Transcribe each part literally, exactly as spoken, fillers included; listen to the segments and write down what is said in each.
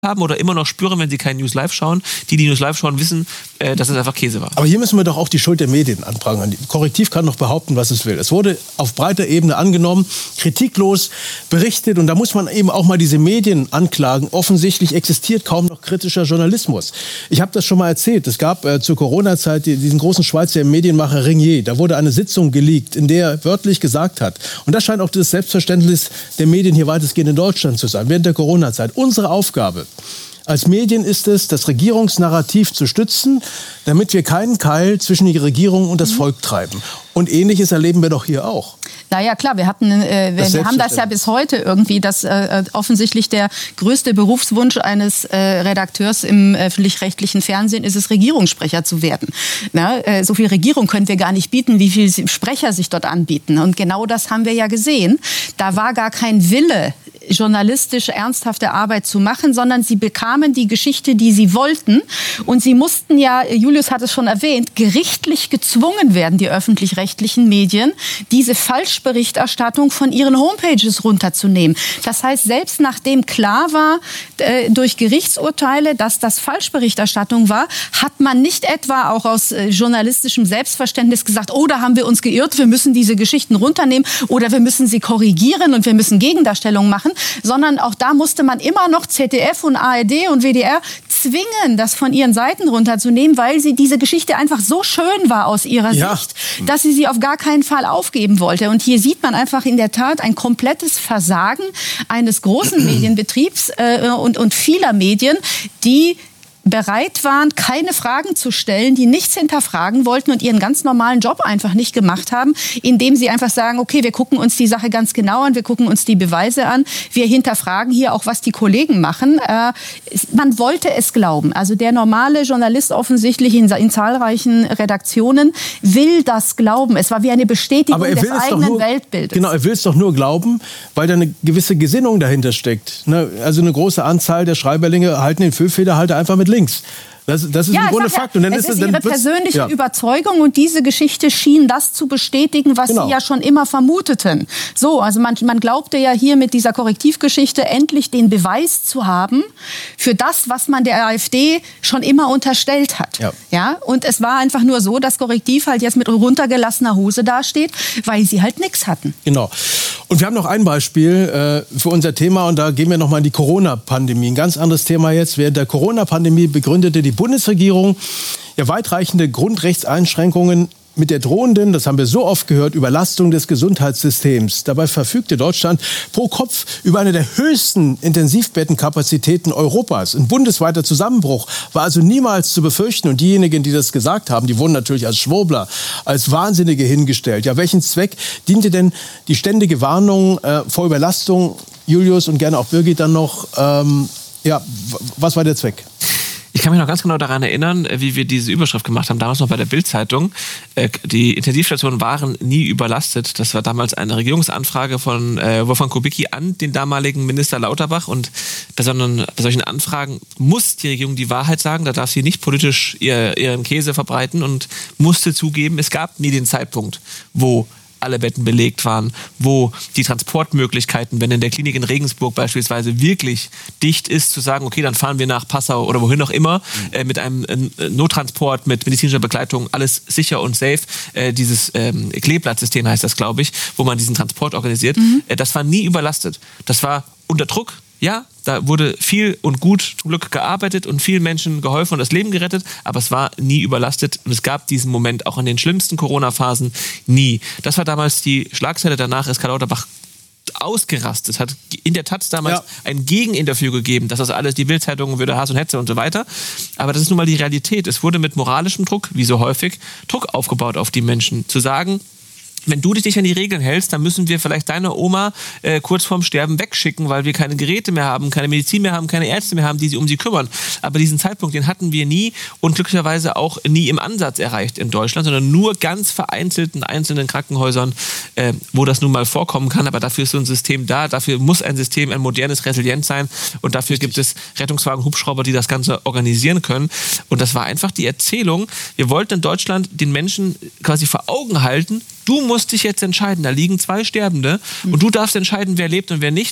haben oder immer noch spüren, wenn sie kein News Live schauen. Die, die News Live schauen, wissen, äh, dass es einfach Käse war. Aber hier müssen wir doch auch die Schuld der Medien anprangern. Korrektiv kann doch behaupten, was es will. Es wurde auf breiter Ebene angenommen, kritiklos berichtet. Und da muss man eben auch mal diese Medien anklagen. Offensichtlich existiert kaum noch kritischer Journalismus. Ich habe das schon mal erzählt. Es gab äh, zur Corona-Zeit diesen großen Schweizer Medienmacher Ringier. Da wurde eine Sitzung geleakt, in der er wörtlich gesagt hat, und das scheint auch das Selbstverständnis der Medien hier weitestgehend in Deutschland zu sein, während der Corona-Zeit. Unsere Aufgabe als Medien ist es, das Regierungsnarrativ zu stützen, damit wir keinen Keil zwischen die Regierung und das Volk treiben. Und Ähnliches erleben wir doch hier auch. Naja, klar, wir hatten, äh, wir, wir haben das ja bis heute irgendwie, dass äh, offensichtlich der größte Berufswunsch eines äh, Redakteurs im öffentlich-rechtlichen Fernsehen ist es, Regierungssprecher zu werden. Na, äh, so viel Regierung können wir gar nicht bieten, wie viele Sprecher sich dort anbieten. Und genau das haben wir ja gesehen. Da war gar kein Wille, journalistisch ernsthafte Arbeit zu machen, sondern sie bekamen die Geschichte, die sie wollten. Und sie mussten ja, Julius hat es schon erwähnt, gerichtlich gezwungen werden, die öffentlich-rechtlichen Medien, diese Falschberichterstattung von ihren Homepages runterzunehmen. Das heißt, selbst nachdem klar war äh, durch Gerichtsurteile, dass das Falschberichterstattung war, hat man nicht etwa auch aus äh, journalistischem Selbstverständnis gesagt, oh, da haben wir uns geirrt, wir müssen diese Geschichten runternehmen oder wir müssen sie korrigieren und wir müssen Gegendarstellungen machen, sondern auch da musste man immer noch Z D F und A R D und W D R zwingen, das von ihren Seiten runterzunehmen, weil sie diese Geschichte einfach so schön war aus ihrer ja. Sicht, dass sie sie auf gar keinen Fall aufgeben wollte. Und hier sieht man einfach in der Tat ein komplettes Versagen eines großen Medienbetriebs äh, und, und vieler Medien, die bereit waren, keine Fragen zu stellen, die nichts hinterfragen wollten und ihren ganz normalen Job einfach nicht gemacht haben, indem sie einfach sagen, okay, wir gucken uns die Sache ganz genau an, wir gucken uns die Beweise an, wir hinterfragen hier auch, was die Kollegen machen. Äh, man wollte es glauben. Also der normale Journalist offensichtlich in, in zahlreichen Redaktionen will das glauben. Es war wie eine Bestätigung des eigenen nur, Weltbildes. Genau, er will es doch nur glauben, weil da eine gewisse Gesinnung dahinter steckt. Ne? Also eine große Anzahl der Schreiberlinge halten den Füllfederhalter einfach mit links. Das, das ist ja, ein Grunde Fakt. Und dann es ist, ist dann ihre persönliche ja. Überzeugung und diese Geschichte schien das zu bestätigen, was genau. sie ja schon immer vermuteten. So, also man, man glaubte ja hier mit dieser Korrektivgeschichte endlich den Beweis zu haben für das, was man der AfD schon immer unterstellt hat. Ja. Ja, und es war einfach nur so, dass Korrektiv halt jetzt mit runtergelassener Hose dasteht, weil sie halt nichts hatten. Genau. Und wir haben noch ein Beispiel äh, für unser Thema und da gehen wir noch mal in die Corona-Pandemie. Ein ganz anderes Thema jetzt. Während der Corona-Pandemie begründete die Bundesregierung ja weitreichende Grundrechtseinschränkungen mit der drohenden, das haben wir so oft gehört, Überlastung des Gesundheitssystems. Dabei verfügte Deutschland pro Kopf über eine der höchsten Intensivbettenkapazitäten Europas. Ein bundesweiter Zusammenbruch war also niemals zu befürchten. Und diejenigen, die das gesagt haben, die wurden natürlich als Schwurbler, als Wahnsinnige hingestellt. Ja, welchen Zweck diente denn die ständige Warnung äh, vor Überlastung? Julius und gerne auch Birgit dann noch. Ähm, ja, was war der Zweck? Ich kann mich noch ganz genau daran erinnern, wie wir diese Überschrift gemacht haben, damals noch bei der Bild-Zeitung. Die Intensivstationen waren nie überlastet. Das war damals eine Regierungsanfrage von Wolfgang Kubicki an den damaligen Minister Lauterbach. Und bei solchen Anfragen muss die Regierung die Wahrheit sagen. Da darf sie nicht politisch ihren Käse verbreiten und musste zugeben, es gab nie den Zeitpunkt, wo alle Betten belegt waren, wo die Transportmöglichkeiten, wenn in der Klinik in Regensburg beispielsweise wirklich dicht ist, zu sagen, okay, dann fahren wir nach Passau oder wohin auch immer, äh, mit einem äh, Nottransport, mit medizinischer Begleitung, alles sicher und safe. Äh, dieses ähm, Kleeblattsystem heißt das, glaube ich, wo man diesen Transport organisiert. Mhm. Äh, das war nie überlastet. Das war unter Druck. Ja, da wurde viel und gut zum Glück gearbeitet und vielen Menschen geholfen und das Leben gerettet, aber es war nie überlastet und es gab diesen Moment auch in den schlimmsten Corona-Phasen nie. Das war damals die Schlagzeile, danach ist Karl Lauterbach ausgerastet, hat in der Taz damals ja. ein Gegeninterview gegeben, dass das alles die Bild-Zeitung würde Hass und Hetze und so weiter, aber das ist nun mal die Realität. Es wurde mit moralischem Druck, wie so häufig, Druck aufgebaut auf die Menschen, zu sagen, wenn du dich nicht an die Regeln hältst, dann müssen wir vielleicht deine Oma äh, kurz vorm Sterben wegschicken, weil wir keine Geräte mehr haben, keine Medizin mehr haben, keine Ärzte mehr haben, die sich um sie kümmern. Aber diesen Zeitpunkt, den hatten wir nie und glücklicherweise auch nie im Ansatz erreicht in Deutschland, sondern nur ganz vereinzelt in einzelnen Krankenhäusern, äh, wo das nun mal vorkommen kann. Aber dafür ist so ein System da, dafür muss ein System ein modernes, resilient sein und dafür gibt es Rettungswagen, Hubschrauber, die das Ganze organisieren können. Und das war einfach die Erzählung, wir wollten in Deutschland den Menschen quasi vor Augen halten, du musst dich jetzt entscheiden, da liegen zwei Sterbende und du darfst entscheiden, wer lebt und wer nicht. Und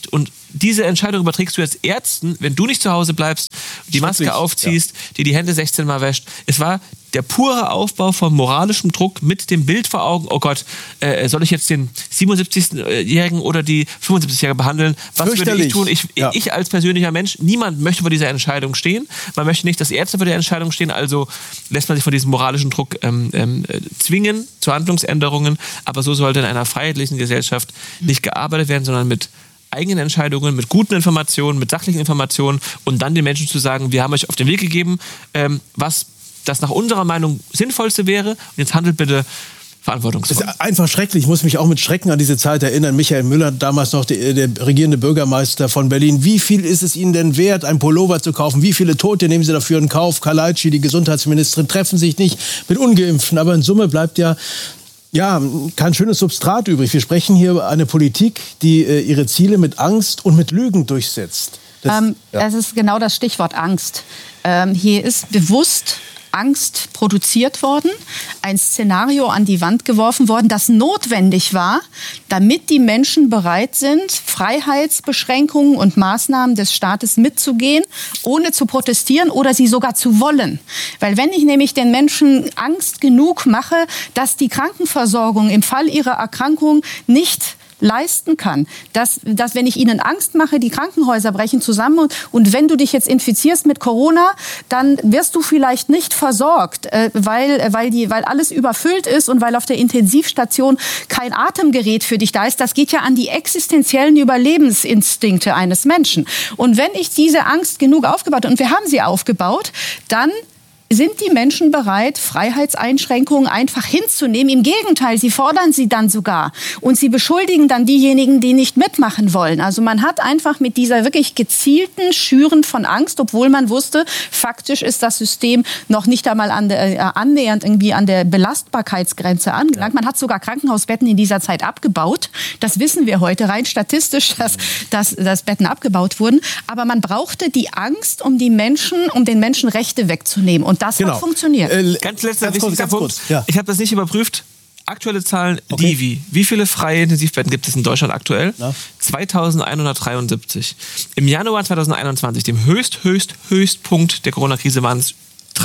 diese Entscheidung überträgst du jetzt Ärzten, wenn du nicht zu Hause bleibst, die Maske aufziehst, ja. dir die Hände sechzehn Mal wäscht. Es war der pure Aufbau von moralischem Druck mit dem Bild vor Augen, oh Gott, äh, soll ich jetzt den siebenundsiebzigjährigen oder die fünfundsiebzigjährige behandeln? Was würde ich tun? Ich, ja. ich als persönlicher Mensch, niemand möchte vor dieser Entscheidung stehen. Man möchte nicht, dass Ärzte vor der Entscheidung stehen, also lässt man sich von diesem moralischen Druck ähm, ähm, zwingen zu Handlungsänderungen. Aber so sollte in einer freiheitlichen Gesellschaft nicht gearbeitet werden, sondern mit eigenen Entscheidungen, mit guten Informationen, mit sachlichen Informationen und dann den Menschen zu sagen, wir haben euch auf den Weg gegeben, ähm, was das nach unserer Meinung sinnvollste wäre. Und jetzt handelt bitte verantwortungsvoll. Das ist einfach schrecklich. Ich muss mich auch mit Schrecken an diese Zeit erinnern. Michael Müller, damals noch der, der regierende Bürgermeister von Berlin. Wie viel ist es Ihnen denn wert, einen Pullover zu kaufen? Wie viele Tote nehmen Sie dafür in Kauf? Kalaitschi, die Gesundheitsministerin, treffen sich nicht mit Ungeimpften. Aber in Summe bleibt ja Ja, kein schönes Substrat übrig. Wir sprechen hier über eine Politik, die äh, ihre Ziele mit Angst und mit Lügen durchsetzt. Das, ähm, ja. das ist genau das Stichwort Angst. Ähm, hier ist bewusst Angst produziert worden, ein Szenario an die Wand geworfen worden, das notwendig war, damit die Menschen bereit sind, Freiheitsbeschränkungen und Maßnahmen des Staates mitzugehen, ohne zu protestieren oder sie sogar zu wollen. Weil wenn ich nämlich den Menschen Angst genug mache, dass die Krankenversorgung im Fall ihrer Erkrankung nicht leisten kann, dass, dass wenn ich ihnen Angst mache, die Krankenhäuser brechen zusammen und, und wenn du dich jetzt infizierst mit Corona, dann wirst du vielleicht nicht versorgt, äh, weil, weil, die, weil alles überfüllt ist und weil auf der Intensivstation kein Atemgerät für dich da ist. Das geht ja an die existenziellen Überlebensinstinkte eines Menschen. Und wenn ich diese Angst genug aufgebaut habe, und wir haben sie aufgebaut, dann sind die Menschen bereit, Freiheitseinschränkungen einfach hinzunehmen? Im Gegenteil, sie fordern sie dann sogar. Und sie beschuldigen dann diejenigen, die nicht mitmachen wollen. Also man hat einfach mit dieser wirklich gezielten Schüren von Angst, obwohl man wusste, faktisch ist das System noch nicht einmal an der, äh, annähernd irgendwie an der Belastbarkeitsgrenze angelangt. Man hat sogar Krankenhausbetten in dieser Zeit abgebaut. Das wissen wir heute rein statistisch, dass, dass, dass Betten abgebaut wurden. Aber man brauchte die Angst, um die Menschen, um den Menschen Rechte wegzunehmen. Und das genau. hat funktioniert. Äh, ganz letzter ganz wichtiger kurz, Punkt. Ja. Ich habe das nicht überprüft. Aktuelle Zahlen, okay. Divi. Wie viele freie Intensivbetten gibt es in Deutschland aktuell? Ja. zweitausendeinhundertdreiundsiebzig. Im Januar zweitausendeinundzwanzig, dem höchst, höchst, Höchstpunkt der Corona-Krise, waren es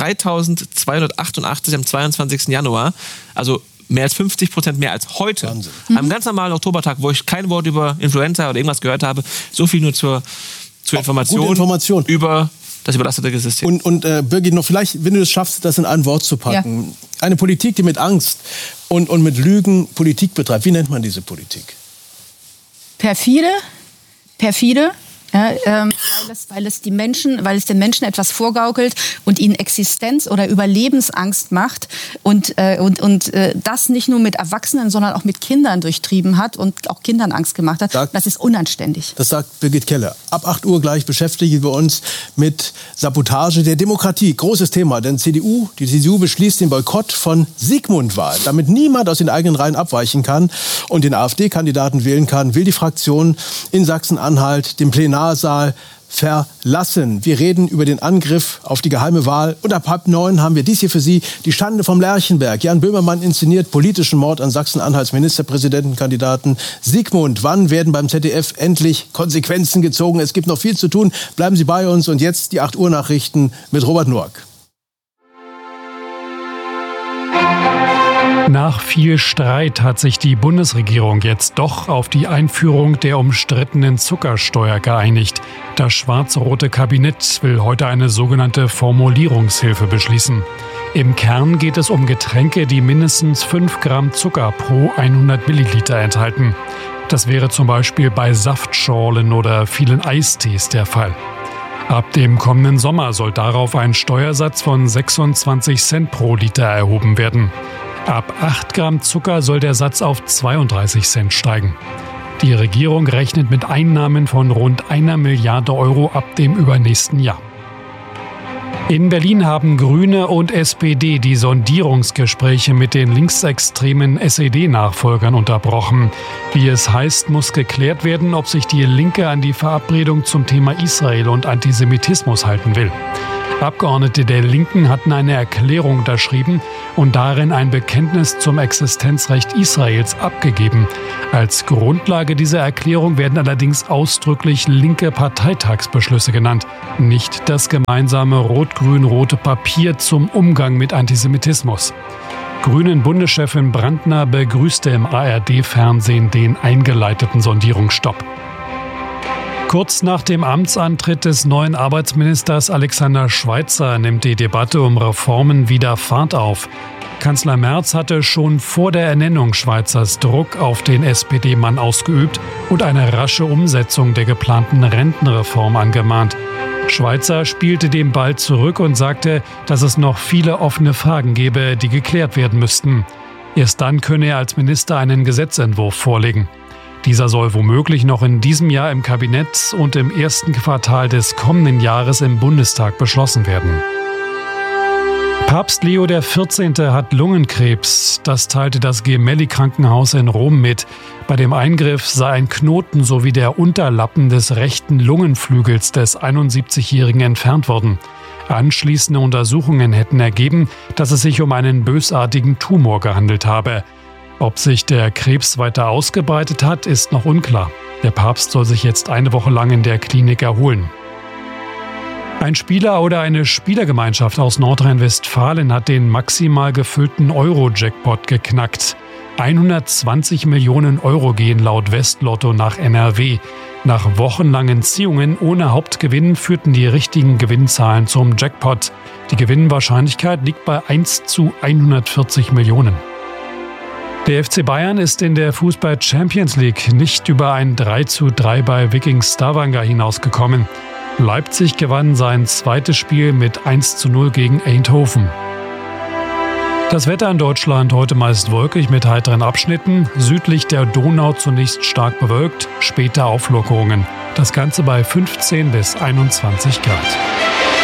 dreitausendzweihundertachtundachtzig am zweiundzwanzigsten Januar. Also mehr als fünfzig Prozent mehr als heute. Wahnsinn. Mhm. Am ganz normalen Oktobertag, wo ich kein Wort über Influenza oder irgendwas gehört habe. So viel nur zur, zur Information, Information über das überlastete System. Und, und äh, Birgit, noch vielleicht, wenn du es schaffst, das in ein Wort zu packen. Ja. Eine Politik, die mit Angst und, und mit Lügen Politik betreibt. Wie nennt man diese Politik? Perfide. Perfide. Ja, ähm, weil, es, weil, es die Menschen, weil es den Menschen etwas vorgaukelt und ihnen Existenz- oder Überlebensangst macht und, äh, und, und äh, das nicht nur mit Erwachsenen, sondern auch mit Kindern durchtrieben hat und auch Kindern Angst gemacht hat. Sagt, das ist unanständig. Das sagt Birgit Keller. Ab acht Uhr gleich beschäftigen wir uns mit Sabotage der Demokratie. Großes Thema, denn C D U, die C D U beschließt den Boykott von Sigmund-Wahlen. Damit niemand aus den eigenen Reihen abweichen kann und den AfD-Kandidaten wählen kann, will die Fraktion in Sachsen-Anhalt den Plenar Saal verlassen. Wir reden über den Angriff auf die geheime Wahl. Und ab halb neun haben wir dies hier für Sie, die Schande vom Lerchenberg. Jan Böhmermann inszeniert politischen Mord an Sachsen-Anhalts Ministerpräsidentenkandidaten Sigmund. Wann werden beim Z D F endlich Konsequenzen gezogen? Es gibt noch viel zu tun. Bleiben Sie bei uns. Und jetzt die acht Uhr Nachrichten mit Robert Noack. Nach viel Streit hat sich die Bundesregierung jetzt doch auf die Einführung der umstrittenen Zuckersteuer geeinigt. Das schwarz-rote Kabinett will heute eine sogenannte Formulierungshilfe beschließen. Im Kern geht es um Getränke, die mindestens fünf Gramm Zucker pro hundert Milliliter enthalten. Das wäre zum Beispiel bei Saftschorlen oder vielen Eistees der Fall. Ab dem kommenden Sommer soll darauf ein Steuersatz von sechsundzwanzig Cent pro Liter erhoben werden. Ab acht Gramm Zucker soll der Satz auf zweiunddreißig Cent steigen. Die Regierung rechnet mit Einnahmen von rund einer Milliarde Euro ab dem übernächsten Jahr. In Berlin haben Grüne und S P D die Sondierungsgespräche mit den linksextremen S E D-Nachfolgern unterbrochen. Wie es heißt, muss geklärt werden, ob sich die Linke an die Verabredung zum Thema Israel und Antisemitismus halten will. Abgeordnete der Linken hatten eine Erklärung unterschrieben und darin ein Bekenntnis zum Existenzrecht Israels abgegeben. Als Grundlage dieser Erklärung werden allerdings ausdrücklich linke Parteitagsbeschlüsse genannt, nicht das gemeinsame rot-grün-rote Papier zum Umgang mit Antisemitismus. Grünen-Bundeschefin Brandner begrüßte im A R D-Fernsehen den eingeleiteten Sondierungsstopp. Kurz nach dem Amtsantritt des neuen Arbeitsministers Alexander Schweitzer nimmt die Debatte um Reformen wieder Fahrt auf. Kanzler Merz hatte schon vor der Ernennung Schweizers Druck auf den S P D-Mann ausgeübt und eine rasche Umsetzung der geplanten Rentenreform angemahnt. Schweitzer spielte den Ball zurück und sagte, dass es noch viele offene Fragen gebe, die geklärt werden müssten. Erst dann könne er als Minister einen Gesetzentwurf vorlegen. Dieser soll womöglich noch in diesem Jahr im Kabinett und im ersten Quartal des kommenden Jahres im Bundestag beschlossen werden. Papst Leo der vierzehnte hat Lungenkrebs. Das teilte das Gemelli-Krankenhaus in Rom mit. Bei dem Eingriff sei ein Knoten sowie der Unterlappen des rechten Lungenflügels des einundsiebzigjährigen entfernt worden. Anschließende Untersuchungen hätten ergeben, dass es sich um einen bösartigen Tumor gehandelt habe. Ob sich der Krebs weiter ausgebreitet hat, ist noch unklar. Der Papst soll sich jetzt eine Woche lang in der Klinik erholen. Ein Spieler oder eine Spielergemeinschaft aus Nordrhein-Westfalen hat den maximal gefüllten Euro-Jackpot geknackt. hundertzwanzig Millionen Euro gehen laut Westlotto nach N R W. Nach wochenlangen Ziehungen ohne Hauptgewinn führten die richtigen Gewinnzahlen zum Jackpot. Die Gewinnwahrscheinlichkeit liegt bei eins zu hundertvierzig Millionen. Der F C Bayern ist in der Fußball Champions League nicht über ein drei zu drei bei Viking Stavanger hinausgekommen. Leipzig gewann sein zweites Spiel mit eins zu null gegen Eindhoven. Das Wetter in Deutschland heute meist wolkig mit heiteren Abschnitten. Südlich der Donau zunächst stark bewölkt, später Auflockerungen. Das Ganze bei fünfzehn bis einundzwanzig Grad.